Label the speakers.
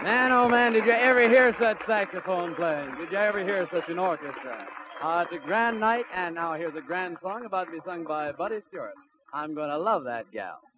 Speaker 1: Man, oh man, did you ever hear such saxophone playing? Did you ever hear such an orchestra? It's a grand night, and now here's a grand song about to be sung by Buddy Stewart. I'm going to love that gal.